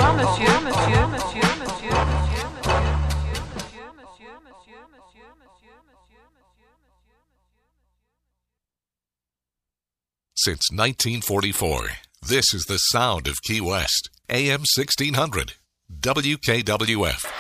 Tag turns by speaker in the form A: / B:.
A: Since 1944, this is the sound of Key West. AM 1600, WKWF.